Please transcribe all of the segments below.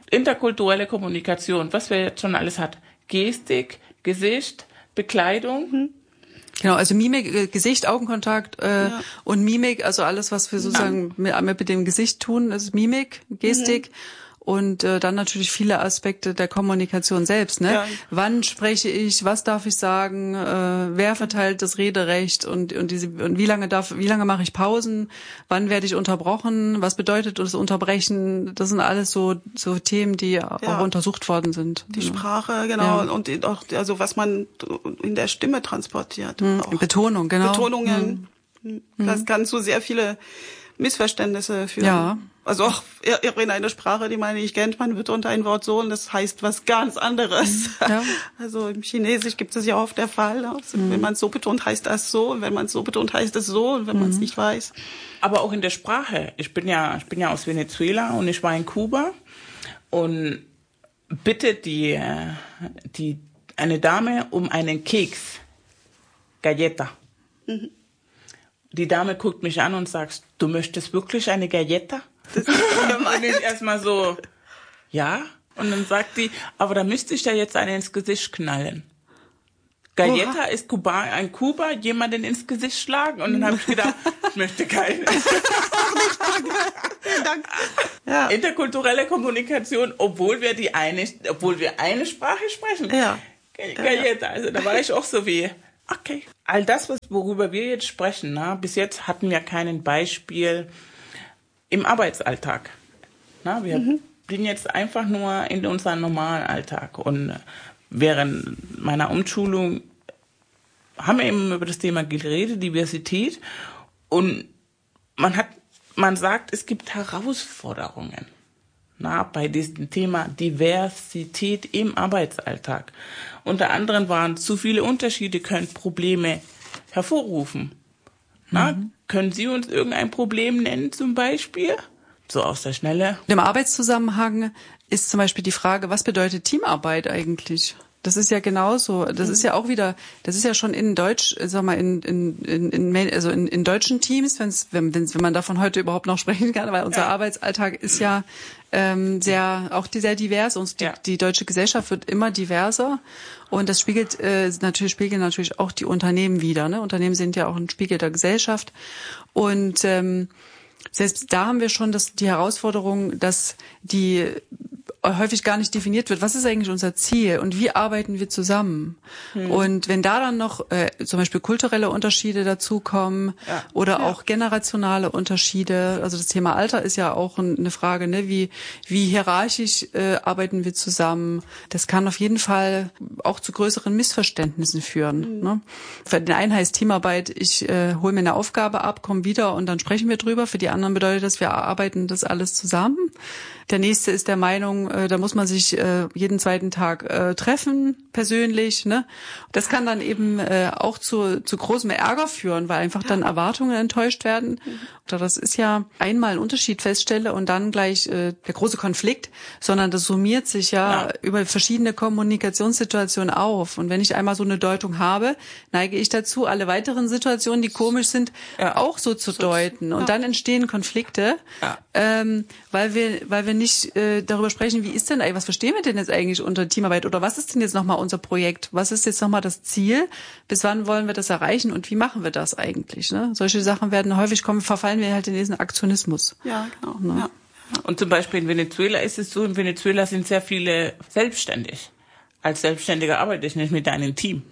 interkulturelle Kommunikation, was wir jetzt schon alles hat. Gestik, Gesicht, Bekleidung. Genau, also Mimik, Gesicht, Augenkontakt und Mimik, also alles, was wir sozusagen mit dem Gesicht tun, ist Mimik, Gestik. Und dann natürlich viele Aspekte der Kommunikation selbst, ne? Ja. Wann spreche ich, was darf ich sagen, wer verteilt das Rederecht und wie lange mache ich Pausen, wann werde ich unterbrochen, was bedeutet das Unterbrechen? Das sind alles so Themen, die auch untersucht worden sind. Die Sprache, genau, und auch also was man in der Stimme transportiert. Auch. Betonung, genau. Betonungen. Das kann zu sehr viele Missverständnisse führen. Ja. Also auch in einer Sprache, die meine ich kennt, man betont ein Wort so und das heißt was ganz anderes. Ja. Also im Chinesisch gibt es ja oft der Fall. Also wenn man es so betont, heißt das so. Und wenn man es so betont, heißt es so. Und wenn man es nicht weiß. Aber auch in der Sprache. Ich bin ja aus Venezuela und ich war in Kuba und bitte eine Dame um einen Keks. Galleta. Die Dame guckt mich an und sagt, du möchtest wirklich eine Galleta? Und ich erstmal so, ja. Und dann sagt die, aber da müsste ich ja jetzt eine ins Gesicht knallen. Galleta ist ein Kuba, jemanden ins Gesicht schlagen. Und dann habe ich gedacht, ich möchte keine. Danke. Ja. Interkulturelle Kommunikation, obwohl wir eine Sprache sprechen. Ja. Galleta, also da war ich auch so wie, okay. All das, worüber wir jetzt sprechen, bis jetzt hatten wir kein Beispiel im Arbeitsalltag. Wir sind jetzt einfach nur in unserem normalen Alltag. Und während meiner Umschulung haben wir eben über das Thema geredet, Diversität. Und man sagt, es gibt Herausforderungen bei diesem Thema Diversität im Arbeitsalltag. Unter anderem waren zu viele Unterschiede, können Probleme hervorrufen. Können Sie uns irgendein Problem nennen zum Beispiel? So aus der Schnelle. Im Arbeitszusammenhang ist zum Beispiel die Frage, was bedeutet Teamarbeit eigentlich? Das ist ja genauso. Das ist ja auch wieder, das ist ja schon in Deutsch, sag mal, in deutschen Teams, wenn man davon heute überhaupt noch sprechen kann, weil unser Arbeitsalltag ist ja sehr divers und die deutsche Gesellschaft wird immer diverser und das spiegeln natürlich auch die Unternehmen wider, ne? Unternehmen sind ja auch ein Spiegel der Gesellschaft und selbst da haben wir schon die Herausforderung, dass die häufig gar nicht definiert wird, was ist eigentlich unser Ziel und wie arbeiten wir zusammen. Und wenn da dann noch zum Beispiel kulturelle Unterschiede dazukommen oder auch generationale Unterschiede, also das Thema Alter ist ja auch eine Frage, ne? Wie hierarchisch arbeiten wir zusammen. Das kann auf jeden Fall auch zu größeren Missverständnissen führen. Ne? Für den einen heißt Teamarbeit, ich hole mir eine Aufgabe ab, komme wieder und dann sprechen wir drüber. Für die anderen bedeutet das, wir arbeiten das alles zusammen. Der nächste ist der Meinung, da muss man sich jeden zweiten Tag treffen, persönlich. Ne? Das kann dann eben auch zu großem Ärger führen, weil einfach dann Erwartungen enttäuscht werden. Das ist ja einmal ein Unterschied feststelle und dann gleich der große Konflikt, sondern das summiert sich über verschiedene Kommunikationssituationen auf. Und wenn ich einmal so eine Deutung habe, neige ich dazu, alle weiteren Situationen, die komisch sind, auch so zu deuten. Und dann entstehen Konflikte, weil wir nicht darüber sprechen, wie ist denn, was verstehen wir denn jetzt eigentlich unter Teamarbeit oder was ist denn jetzt nochmal unser Projekt? Was ist jetzt nochmal das Ziel? Bis wann wollen wir das erreichen und wie machen wir das eigentlich? Ne? Solche Sachen verfallen wir halt in diesen Aktionismus. Ja, genau. Ne? Ja. Und zum Beispiel in Venezuela ist es so, in Venezuela sind sehr viele selbstständig. Als Selbstständiger arbeite ich nicht mit einem Team.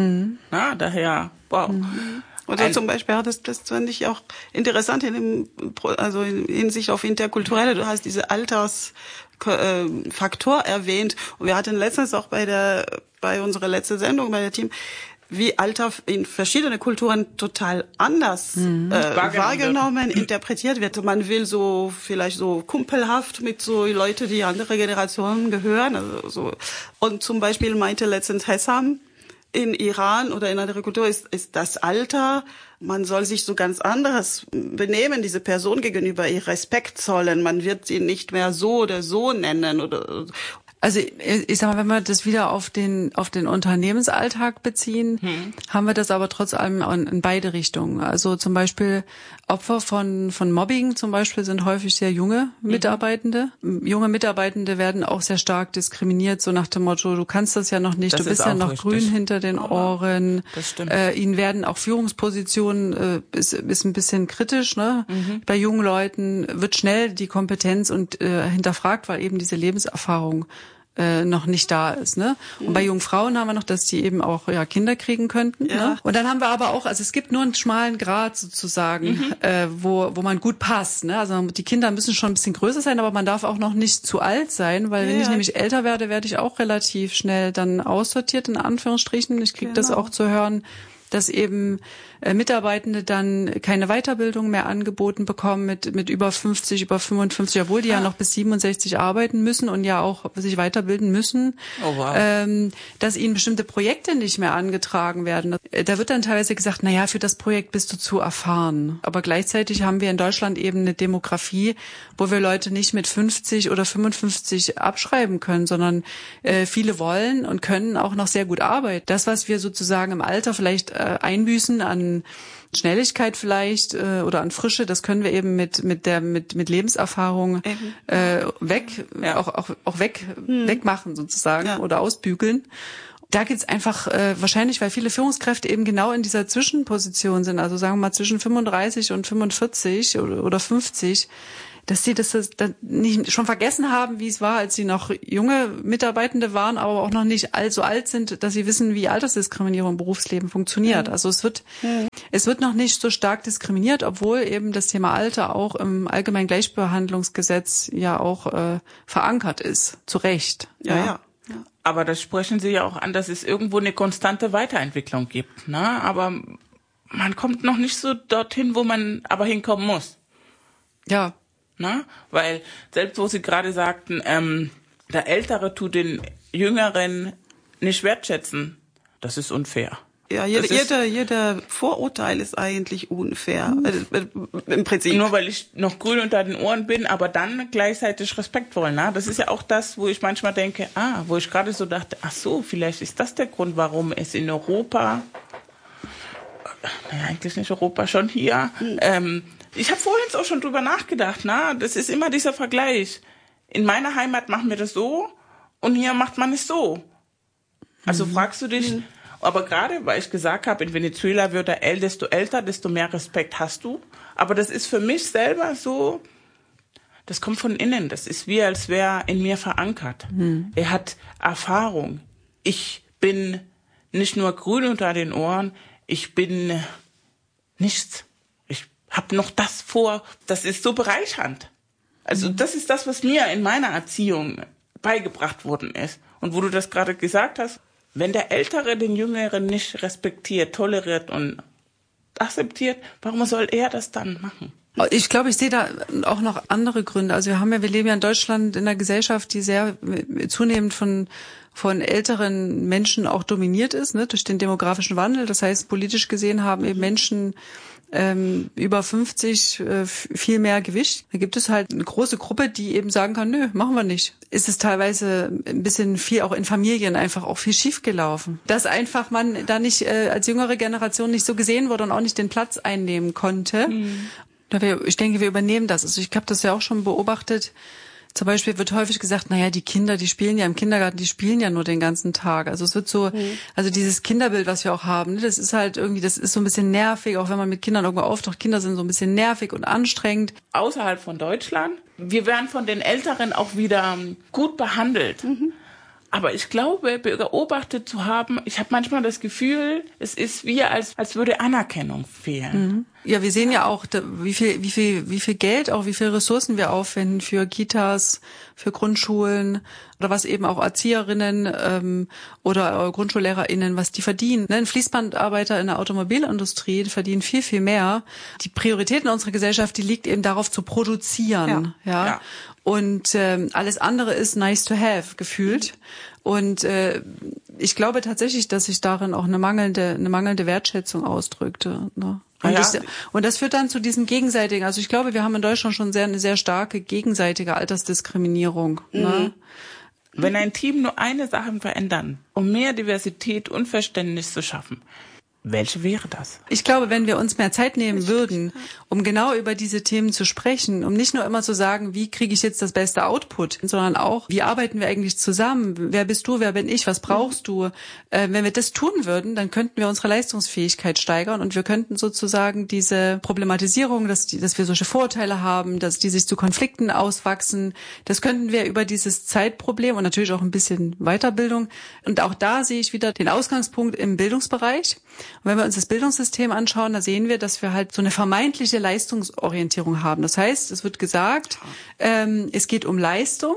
Daher, wow. Oder zum Beispiel, das fand ich auch interessant in Hinsicht auf Interkulturelle. Du hast diese Altersfaktor erwähnt. Und wir hatten letztens auch bei unserer letzten Sendung, bei der Team, wie Alter in verschiedene Kulturen total anders wahrgenommen, interpretiert wird. Man will so vielleicht so kumpelhaft mit so Leute, die andere Generationen gehören. Also so. Und zum Beispiel meinte letztens Hessam, in Iran oder in anderer Kultur ist das Alter, man soll sich so ganz anderes benehmen, diese Person gegenüber ihr Respekt zollen. Man wird sie nicht mehr so oder so nennen. Also ich sag mal, wenn wir das wieder auf den Unternehmensalltag beziehen, haben wir das aber trotz allem in beide Richtungen. Also zum Beispiel Opfer von Mobbing zum Beispiel sind häufig sehr junge Mitarbeitende. Junge Mitarbeitende werden auch sehr stark diskriminiert, so nach dem Motto, du kannst das ja noch nicht, du bist ja noch richtig grün hinter den Ohren. Das stimmt. Ihnen werden auch Führungspositionen, ist ein bisschen kritisch, ne? Bei jungen Leuten wird schnell die Kompetenz und hinterfragt, weil eben diese Lebenserfahrung noch nicht da ist, ne? Und bei jungen Frauen haben wir noch, dass die eben auch Kinder kriegen könnten, ne? Und dann haben wir aber auch, also es gibt nur einen schmalen Grat sozusagen, wo man gut passt, ne? Also die Kinder müssen schon ein bisschen größer sein, aber man darf auch noch nicht zu alt sein, weil wenn ich nämlich älter werde ich auch relativ schnell dann aussortiert, in Anführungsstrichen. Ich kriege das auch zu hören, dass eben Mitarbeitende dann keine Weiterbildung mehr angeboten bekommen mit über 50, über 55, obwohl die ja noch bis 67 arbeiten müssen und ja auch sich weiterbilden müssen, dass ihnen bestimmte Projekte nicht mehr angetragen werden. Da wird dann teilweise gesagt, na ja, für das Projekt bist du zu erfahren. Aber gleichzeitig haben wir in Deutschland eben eine Demografie, wo wir Leute nicht mit 50 oder 55 abschreiben können, sondern viele wollen und können auch noch sehr gut arbeiten. Das, was wir sozusagen im Alter vielleicht einbüßen an Schnelligkeit vielleicht oder an Frische, das können wir eben mit Lebenserfahrung wegmachen sozusagen oder ausbügeln. Da geht's einfach wahrscheinlich, weil viele Führungskräfte eben genau in dieser Zwischenposition sind, also sagen wir mal zwischen 35 und 45 oder 50, dass sie das nicht schon vergessen haben, wie es war, als sie noch junge Mitarbeitende waren, aber auch noch nicht allzu alt sind, dass sie wissen, wie Altersdiskriminierung im Berufsleben funktioniert. Also es wird noch nicht so stark diskriminiert, obwohl eben das Thema Alter auch im Allgemeinen Gleichbehandlungsgesetz ja auch verankert ist, zu Recht. Ja. Aber das sprechen Sie ja auch an, dass es irgendwo eine konstante Weiterentwicklung gibt, ne? Aber man kommt noch nicht so dorthin, wo man aber hinkommen muss. Ja. Na? Weil selbst wo Sie gerade sagten, der Ältere tut den Jüngeren nicht wertschätzen, das ist unfair. Ja, jeder Vorurteil ist eigentlich unfair, im Prinzip. Nur weil ich noch grün unter den Ohren bin, aber dann gleichzeitig respektvoll. Na? Das ist ja auch das, wo ich manchmal denke, wo ich gerade so dachte, ach so, vielleicht ist das der Grund, warum es in Europa, eigentlich nicht Europa, schon hier, ich habe vorhin auch schon drüber nachgedacht, das ist immer dieser Vergleich. In meiner Heimat machen wir das so und hier macht man es so. Also fragst du dich, aber gerade, weil ich gesagt habe, in Venezuela wird der desto älter, desto mehr Respekt hast du. Aber das ist für mich selber so, das kommt von innen. Das ist wie, als wäre in mir verankert. Er hat Erfahrung. Ich bin nicht nur grün unter den Ohren, ich bin nichts. Hab noch das vor, das ist so bereichernd. Also das ist das, was mir in meiner Erziehung beigebracht worden ist. Und wo du das gerade gesagt hast, wenn der Ältere den Jüngeren nicht respektiert, toleriert und akzeptiert, warum soll er das dann machen? Ich glaube, ich sehe da auch noch andere Gründe. Also wir leben ja in Deutschland in einer Gesellschaft, die sehr zunehmend von älteren Menschen auch dominiert ist, ne, durch den demografischen Wandel. Das heißt, politisch gesehen haben eben Menschen über 50 viel mehr Gewicht. Da gibt es halt eine große Gruppe, die eben sagen kann, nö, machen wir nicht. Ist es teilweise ein bisschen viel auch in Familien einfach auch viel schief gelaufen. Dass einfach man da nicht als jüngere Generation nicht so gesehen wurde und auch nicht den Platz einnehmen konnte. Ich denke, wir übernehmen das. Also ich habe das ja auch schon beobachtet. Zum Beispiel wird häufig gesagt, naja, die Kinder, die spielen ja im Kindergarten, die spielen ja nur den ganzen Tag. Also es wird so, also dieses Kinderbild, was wir auch haben, ne, das ist halt irgendwie, das ist so ein bisschen nervig, auch wenn man mit Kindern irgendwo auftaucht. Kinder sind so ein bisschen nervig und anstrengend. Außerhalb von Deutschland, wir werden von den Älteren auch wieder gut behandelt. Aber ich glaube, beobachtet zu haben, ich habe manchmal das Gefühl, es ist wie, als würde Anerkennung fehlen. Ja, wir sehen ja auch, wie viel Geld, auch wie viel Ressourcen wir aufwenden für Kitas, für Grundschulen oder was eben auch Erzieherinnen oder GrundschullehrerInnen, was die verdienen. Ein Fließbandarbeiter in der Automobilindustrie verdienen viel, viel mehr. Die Priorität in unserer Gesellschaft, die liegt eben darauf zu produzieren. Ja. Und alles andere ist nice to have gefühlt. Und ich glaube tatsächlich, dass sich darin auch eine mangelnde Wertschätzung ausdrückte. Ne? Und das führt dann zu diesem gegenseitigen. Also ich glaube, wir haben in Deutschland schon eine sehr starke gegenseitige Altersdiskriminierung. Ne? Wenn ein Team nur eine Sache verändern, um mehr Diversität und Verständnis zu schaffen, welche wäre das? Ich glaube, wenn wir uns mehr Zeit nehmen würden, um genau über diese Themen zu sprechen, um nicht nur immer zu sagen, wie kriege ich jetzt das beste Output, sondern auch, wie arbeiten wir eigentlich zusammen? Wer bist du, wer bin ich, was brauchst du? Wenn wir das tun würden, dann könnten wir unsere Leistungsfähigkeit steigern und wir könnten sozusagen diese Problematisierung, dass wir solche Vorurteile haben, dass die sich zu Konflikten auswachsen, das könnten wir über dieses Zeitproblem und natürlich auch ein bisschen Weiterbildung. Und auch da sehe ich wieder den Ausgangspunkt im Bildungsbereich. Und wenn wir uns das Bildungssystem anschauen, da sehen wir, dass wir halt so eine vermeintliche Leistungsorientierung haben. Das heißt, es wird gesagt, es geht um Leistung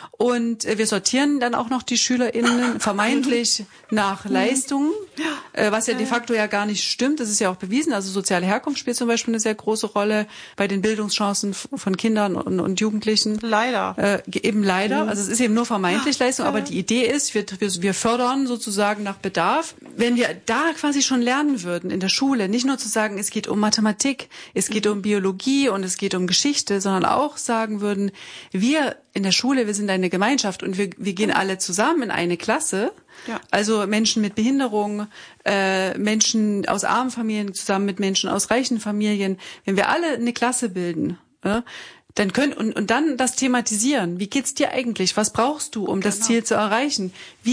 und wir sortieren dann auch noch die SchülerInnen vermeintlich nach Leistungen, was ja de facto ja gar nicht stimmt. Das ist ja auch bewiesen. Also soziale Herkunft spielt zum Beispiel eine sehr große Rolle bei den Bildungschancen von Kindern und Jugendlichen. Leider. Eben leider. Also es ist eben nur vermeintlich Leistung, aber die Idee ist, wir fördern sozusagen nach Bedarf. Wenn wir da quasi schon lernen würden in der Schule, nicht nur zu sagen, es geht um Mathematik, es geht um Biologie und es geht um Geschichte, sondern auch sagen würden, wir in der Schule, wir sind eine Gemeinschaft und wir gehen alle zusammen in eine Klasse. Ja. Also Menschen mit Behinderung, Menschen aus armen Familien zusammen mit Menschen aus reichen Familien. Wenn wir alle eine Klasse bilden, dann und dann das thematisieren. Wie geht's dir eigentlich? Was brauchst du, um das Ziel zu erreichen?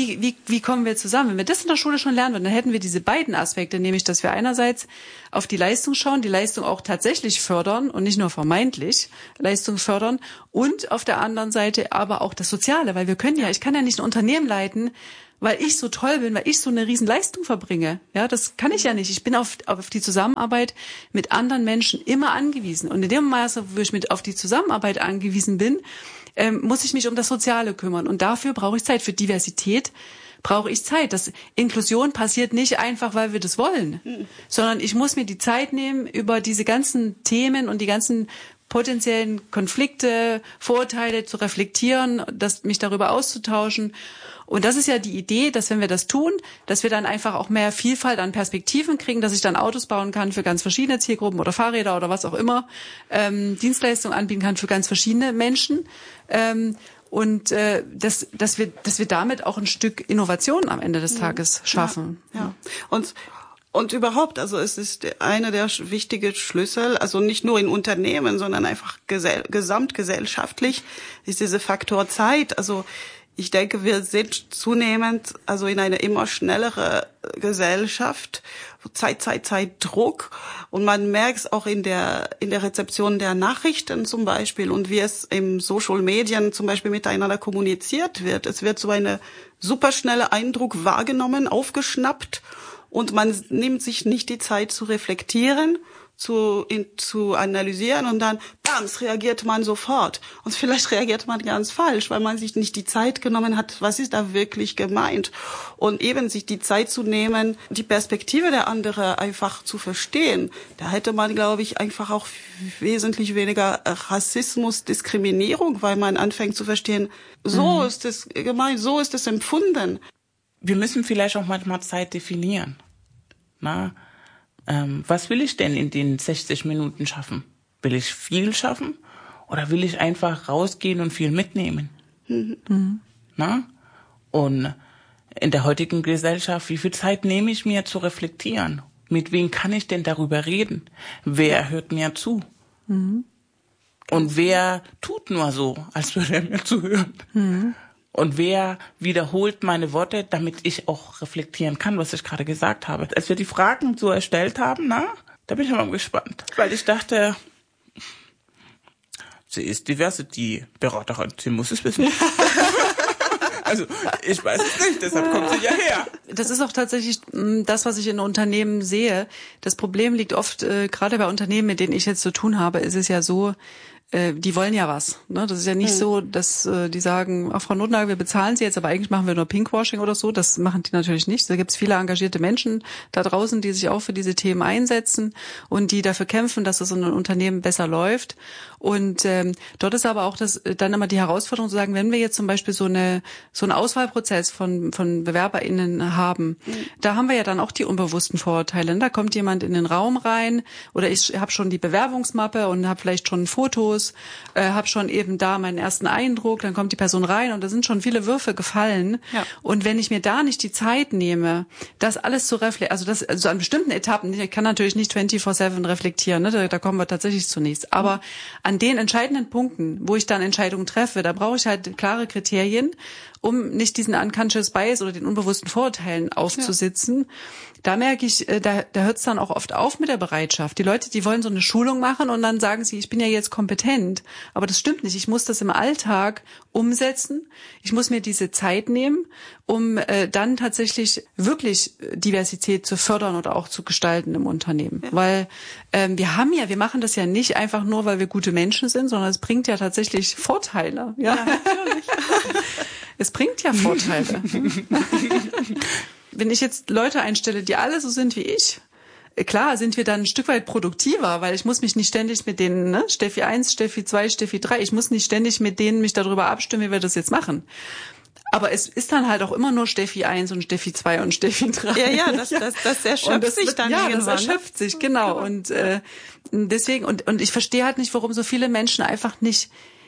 Wie kommen wir zusammen? Wenn wir das in der Schule schon lernen würden, dann hätten wir diese beiden Aspekte, nämlich, dass wir einerseits auf die Leistung schauen, die Leistung auch tatsächlich fördern und nicht nur vermeintlich Leistung fördern und auf der anderen Seite aber auch das Soziale, weil ich kann ja nicht ein Unternehmen leiten, weil ich so toll bin, weil ich so eine riesen Leistung verbringe. Ja, das kann ich ja nicht. Ich bin auf die Zusammenarbeit mit anderen Menschen immer angewiesen. Und in dem Maße, wo ich auf die Zusammenarbeit angewiesen bin, muss ich mich um das Soziale kümmern. Und dafür brauche ich Zeit. Für Diversität brauche ich Zeit. Inklusion passiert nicht einfach, weil wir das wollen, sondern ich muss mir die Zeit nehmen, über diese ganzen Themen und die ganzen potenziellen Konflikte, Vorurteile zu reflektieren, mich darüber auszutauschen. Und das ist ja die Idee, dass wenn wir das tun, dass wir dann einfach auch mehr Vielfalt an Perspektiven kriegen, dass ich dann Autos bauen kann für ganz verschiedene Zielgruppen oder Fahrräder oder was auch immer, Dienstleistungen anbieten kann für ganz verschiedene Menschen. Und dass wir damit auch ein Stück Innovation am Ende des Tages schaffen. Ja. Und überhaupt, also es ist einer der wichtigen Schlüssel, also nicht nur in Unternehmen, sondern einfach gesamtgesellschaftlich, ist dieser Faktor Zeit. Also ich denke, wir sind zunehmend also in eine immer schnellere Gesellschaft, Zeitdruck, und man merkt es auch in der Rezeption der Nachrichten zum Beispiel und wie es im Social Medien zum Beispiel miteinander kommuniziert wird. Es wird so eine superschnelle Eindruck wahrgenommen, aufgeschnappt, und man nimmt sich nicht die Zeit zu reflektieren, zu analysieren, und dann, bams, reagiert man sofort. Und vielleicht reagiert man ganz falsch, weil man sich nicht die Zeit genommen hat, was ist da wirklich gemeint. Und eben sich die Zeit zu nehmen, die Perspektive der anderen einfach zu verstehen. Da hätte man, glaube ich, einfach auch wesentlich weniger Rassismus, Diskriminierung, weil man anfängt zu verstehen, so ist es gemeint, so ist es empfunden. Wir müssen vielleicht auch manchmal Zeit definieren. Was will ich denn in den 60 Minuten schaffen? Will ich viel schaffen oder will ich einfach rausgehen und viel mitnehmen? Und in der heutigen Gesellschaft, wie viel Zeit nehme ich mir zu reflektieren? Mit wem kann ich denn darüber reden? Wer hört mir zu? Und wer tut nur so, als würde er mir zuhören? Und wer wiederholt meine Worte, damit ich auch reflektieren kann, was ich gerade gesagt habe. Als wir die Fragen so erstellt haben, da bin ich mal gespannt. Weil ich dachte, sie ist Diversity-Beraterin, sie muss es wissen. Also ich weiß es nicht, deshalb kommt sie ja her. Das ist auch tatsächlich das, was ich in Unternehmen sehe. Das Problem liegt oft, gerade bei Unternehmen, mit denen ich jetzt zu tun habe, ist es ja so, die wollen ja was. Ne? Das ist ja nicht so, dass die sagen, Frau Nothnagel, wir bezahlen Sie jetzt, aber eigentlich machen wir nur Pinkwashing oder so. Das machen die natürlich nicht. Da gibt es viele engagierte Menschen da draußen, die sich auch für diese Themen einsetzen und die dafür kämpfen, dass es in einem Unternehmen besser läuft. Und dort ist aber auch dann immer die Herausforderung zu sagen, wenn wir jetzt zum Beispiel so einen Auswahlprozess von BewerberInnen haben, da haben wir ja dann auch die unbewussten Vorurteile. Da kommt jemand in den Raum rein oder ich habe schon die Bewerbungsmappe und habe vielleicht schon Fotos los, habe schon eben da meinen ersten Eindruck, dann kommt die Person rein und da sind schon viele Würfe gefallen. Ja. Und wenn ich mir da nicht die Zeit nehme, das alles zu reflektieren, also an bestimmten Etappen, ich kann natürlich nicht 24/7 reflektieren, ne? Da kommen wir tatsächlich zunächst. Aber an den entscheidenden Punkten, wo ich dann Entscheidungen treffe, da brauche ich halt klare Kriterien, um nicht diesen unconscious bias oder den unbewussten Vorurteilen aufzusitzen. Ja. Da merke ich, da hört es dann auch oft auf mit der Bereitschaft. Die Leute, die wollen so eine Schulung machen und dann sagen sie, ich bin ja jetzt kompetent. Aber das stimmt nicht. Ich muss das im Alltag umsetzen. Ich muss mir diese Zeit nehmen, um dann tatsächlich wirklich Diversität zu fördern oder auch zu gestalten im Unternehmen. Ja. Weil wir machen das ja nicht einfach nur, weil wir gute Menschen sind, sondern es bringt ja tatsächlich Vorteile. Ja, natürlich. Es bringt ja Vorteile. Wenn ich jetzt Leute einstelle, die alle so sind wie ich, klar sind wir dann ein Stück weit produktiver, weil ich muss mich nicht ständig mit denen, ne, Steffi 1, Steffi 2, Steffi 3, ich muss nicht ständig mit denen mich darüber abstimmen, wie wir das jetzt machen. Aber es ist dann halt auch immer nur Steffi 1 und Steffi 2 und Steffi 3. Ja, das erschöpft sich dann irgendwann. Ja, das erschöpft sich, genau. Und deswegen, und ich verstehe halt nicht, warum so viele Menschen einfach nicht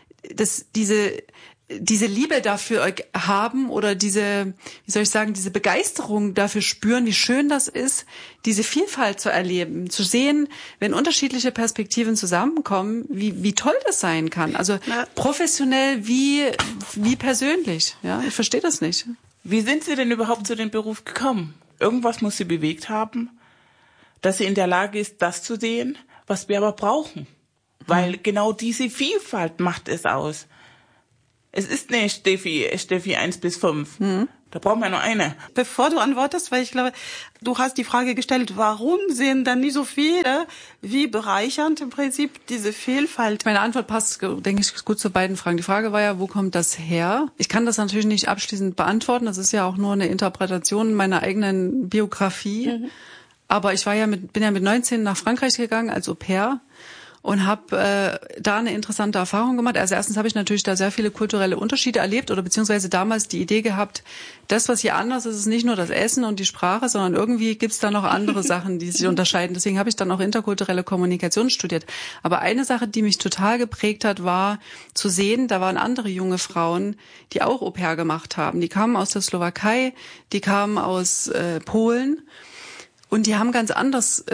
diese Liebe dafür haben oder diese Begeisterung dafür spüren, wie schön das ist, diese Vielfalt zu erleben, zu sehen, wenn unterschiedliche Perspektiven zusammenkommen, wie toll das sein kann. Also professionell wie persönlich. Ja, ich verstehe das nicht. Wie sind Sie denn überhaupt zu dem Beruf gekommen? Irgendwas muss Sie bewegt haben, dass sie in der Lage ist, das zu sehen, was wir aber brauchen. Weil genau diese Vielfalt macht es aus. Es ist nicht Steffi 1 bis 5. Da brauchen wir nur eine. Bevor du antwortest, weil ich glaube, du hast die Frage gestellt, warum sehen dann nicht so viele, wie bereichernd im Prinzip diese Vielfalt? Meine Antwort passt, denke ich, gut zu beiden Fragen. Die Frage war ja, wo kommt das her? Ich kann das natürlich nicht abschließend beantworten. Das ist ja auch nur eine Interpretation meiner eigenen Biografie. Aber ich bin ja mit 19 nach Frankreich gegangen als Au pair. Und habe da eine interessante Erfahrung gemacht. Also erstens habe ich natürlich da sehr viele kulturelle Unterschiede erlebt oder beziehungsweise damals die Idee gehabt, das, was hier anders ist, ist nicht nur das Essen und die Sprache, sondern irgendwie gibt's da noch andere Sachen, die sich unterscheiden. Deswegen habe ich dann auch interkulturelle Kommunikation studiert. Aber eine Sache, die mich total geprägt hat, war zu sehen, da waren andere junge Frauen, die auch Au pair gemacht haben. Die kamen aus der Slowakei, die kamen aus Polen und die haben ein ganz anderes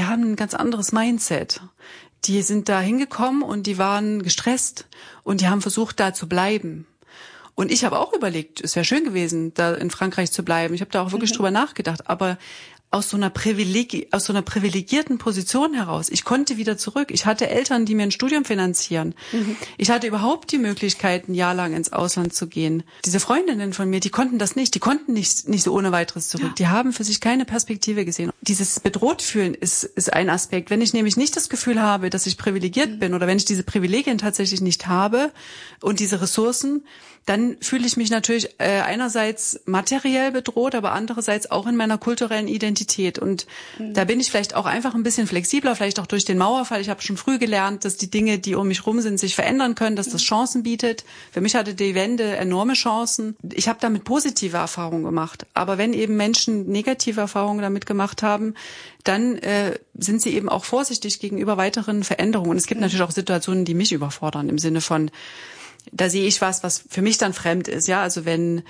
Mindset. Die sind da hingekommen und die waren gestresst und die haben versucht, da zu bleiben. Und ich habe auch überlegt, es wäre schön gewesen, da in Frankreich zu bleiben. Ich habe da auch wirklich drüber nachgedacht. Aber aus so einer privilegierten Position heraus. Ich konnte wieder zurück. Ich hatte Eltern, die mir ein Studium finanzieren. Ich hatte überhaupt die Möglichkeit, ein Jahr lang ins Ausland zu gehen. Diese Freundinnen von mir, die konnten das nicht. Die konnten nicht so ohne weiteres zurück. Ja. Die haben für sich keine Perspektive gesehen. Dieses bedroht fühlen ist ein Aspekt. Wenn ich nämlich nicht das Gefühl habe, dass ich privilegiert bin oder wenn ich diese Privilegien tatsächlich nicht habe und diese Ressourcen, dann fühle ich mich natürlich einerseits materiell bedroht, aber andererseits auch in meiner kulturellen Identität. Und da bin ich vielleicht auch einfach ein bisschen flexibler, vielleicht auch durch den Mauerfall. Ich habe schon früh gelernt, dass die Dinge, die um mich rum sind, sich verändern können, dass das Chancen bietet. Für mich hatte die Wende enorme Chancen. Ich habe damit positive Erfahrungen gemacht. Aber wenn eben Menschen negative Erfahrungen damit gemacht haben, dann sind sie eben auch vorsichtig gegenüber weiteren Veränderungen. Und es gibt natürlich auch Situationen, die mich überfordern, im Sinne von, da sehe ich was für mich dann fremd ist, ja. Also wenn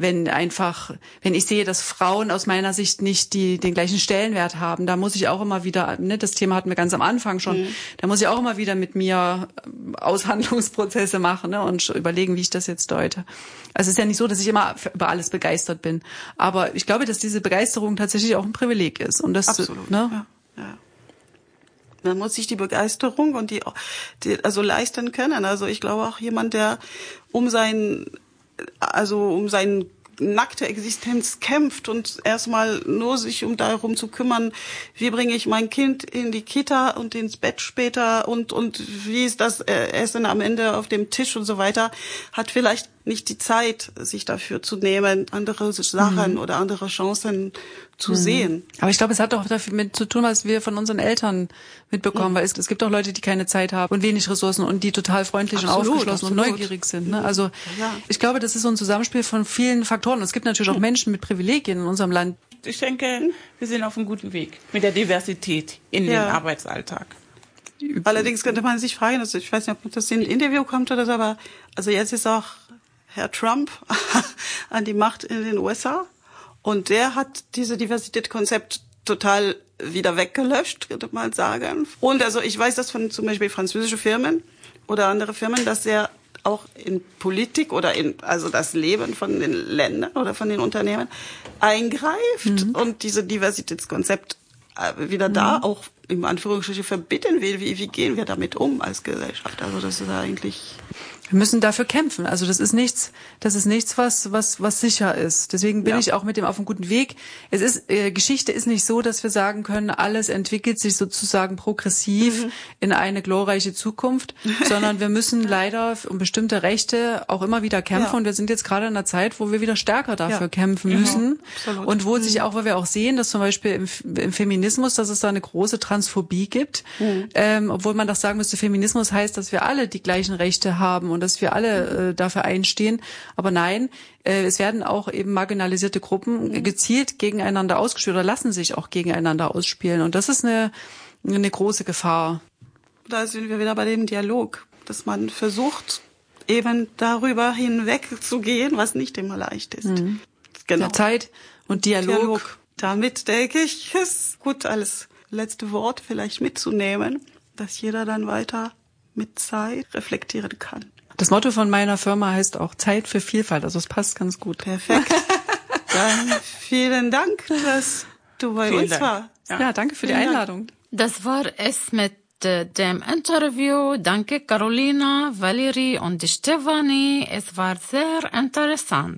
ich sehe, dass Frauen aus meiner Sicht nicht den gleichen Stellenwert haben, da muss ich auch immer wieder, ne, das Thema hatten wir ganz am Anfang schon, da muss ich auch immer wieder mit mir Aushandlungsprozesse machen, ne, und überlegen, wie ich das jetzt deute. Also es ist ja nicht so, dass ich immer über alles begeistert bin, aber ich glaube, dass diese Begeisterung tatsächlich auch ein Privileg ist und das, absolut, ne? Ja. Man muss sich die Begeisterung und die also leisten können. Also ich glaube auch jemand, der um seine nackte Existenz kämpft und erstmal nur sich darum zu kümmern, wie bringe ich mein Kind in die Kita und ins Bett später und wie ist das Essen am Ende auf dem Tisch und so weiter, hat vielleicht nicht die Zeit, sich dafür zu nehmen, andere Sachen oder andere Chancen zu sehen. Aber ich glaube, es hat auch damit zu tun, was wir von unseren Eltern mitbekommen, weil es gibt auch Leute, die keine Zeit haben und wenig Ressourcen und die total freundlich und aufgeschlossen und neugierig sind. Ne? Also ich glaube, das ist so ein Zusammenspiel von vielen Faktoren. Und es gibt natürlich auch Menschen mit Privilegien in unserem Land. Ich denke, wir sind auf einem guten Weg mit der Diversität in den Arbeitsalltag. Allerdings könnte man sich fragen, also ich weiß nicht, ob das in ein Interview kommt oder so, aber also jetzt ist auch Herr Trump an die Macht in den USA und der hat diese Diversitätskonzept total wieder weggelöscht, könnte man sagen. Und also ich weiß das von zum Beispiel französische Firmen oder andere Firmen, dass er auch in Politik oder in also das Leben von den Ländern oder von den Unternehmen eingreift und diese Diversitätskonzept wieder da auch im Anführungsstrichen verbieten will. Wie gehen wir damit um als Gesellschaft? Also das ist eigentlich... Wir müssen dafür kämpfen. Also das ist nichts, was sicher ist. Deswegen bin ich auch mit dem auf einem guten Weg. Es ist, Geschichte ist nicht so, dass wir sagen können, alles entwickelt sich sozusagen progressiv in eine glorreiche Zukunft, sondern wir müssen leider um bestimmte Rechte auch immer wieder kämpfen. Ja. Und wir sind jetzt gerade in einer Zeit, wo wir wieder stärker dafür kämpfen müssen. Absolut. Und wo sich auch, weil wir auch sehen, dass zum Beispiel im Feminismus, dass es da eine große Transphobie gibt. Obwohl man doch sagen müsste, Feminismus heißt, dass wir alle die gleichen Rechte haben und dass wir alle dafür einstehen. Aber nein, es werden auch eben marginalisierte Gruppen gezielt gegeneinander ausgespielt oder lassen sich auch gegeneinander ausspielen. Und das ist eine große Gefahr. Da sind wir wieder bei dem Dialog, dass man versucht, eben darüber hinweg zu gehen, was nicht immer leicht ist. Genau. Zeit und Dialog. Damit denke ich, ist gut, alles letzte Wort vielleicht mitzunehmen, dass jeder dann weiter mit Zeit reflektieren kann. Das Motto von meiner Firma heißt auch Zeit für Vielfalt, also es passt ganz gut. Perfekt. Dann vielen Dank, dass du bei uns warst. Ja, danke für die Einladung. Das war es mit dem Interview. Danke Carolina, Valerie und Stefanie. Es war sehr interessant.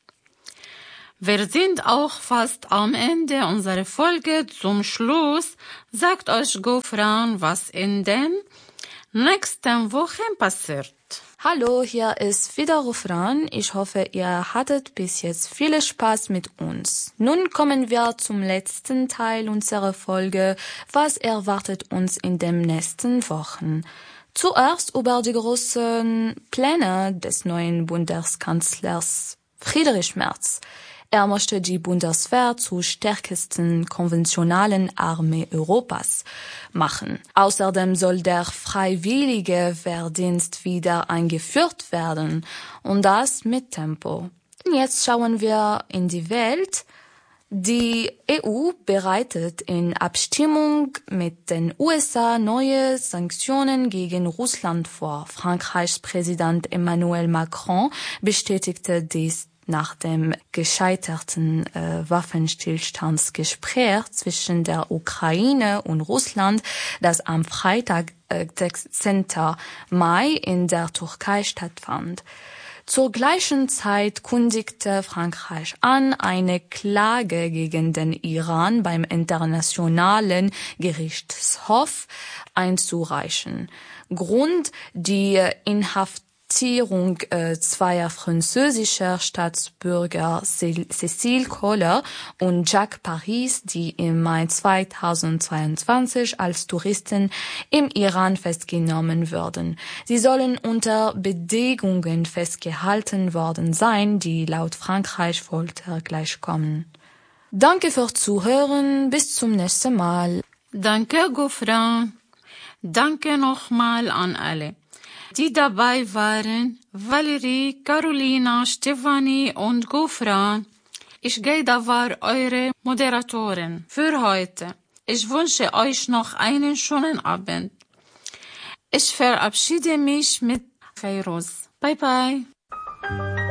Wir sind auch fast am Ende unserer Folge. Zum Schluss sagt euch Gofran, was in den nächsten Wochen passiert. Hallo, hier ist wieder Gofran. Ich hoffe, ihr hattet bis jetzt viel Spaß mit uns. Nun kommen wir zum letzten Teil unserer Folge. Was erwartet uns in den nächsten Wochen? Zuerst über die großen Pläne des neuen Bundeskanzlers Friedrich Merz. Er möchte die Bundeswehr zur stärksten konventionalen Armee Europas machen. Außerdem soll der freiwillige Wehrdienst wieder eingeführt werden und das mit Tempo. Jetzt schauen wir in die Welt. Die EU bereitet in Abstimmung mit den USA neue Sanktionen gegen Russland vor. Frankreichs Präsident Emmanuel Macron bestätigte dies nach dem gescheiterten Waffenstillstandsgespräch zwischen der Ukraine und Russland, das am Freitag, 10. Mai in der Türkei stattfand. Zur gleichen Zeit kündigte Frankreich an, eine Klage gegen den Iran beim Internationalen Gerichtshof einzureichen. Grund die Inhaftierung zweier französischer Staatsbürger Cécile Kohler und Jacques Paris, die im Mai 2022 als Touristen im Iran festgenommen wurden. Sie sollen unter Bedingungen festgehalten worden sein, die laut Frankreich Folter gleichkommen. Danke fürs Zuhören, bis zum nächsten Mal. Danke, Gofran. Danke nochmal an alle, die dabei waren: Valerie, Carolina, Stefanie und Gofran. Geida war eure Moderatorin für heute. Ich wünsche euch noch einen schönen Abend. Ich verabschiede mich mit Feiruz. Bye bye.